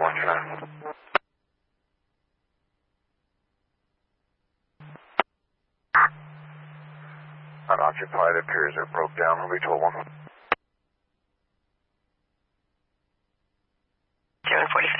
watching out. Unoccupied, appears it broke down. Will be 12-1. 745.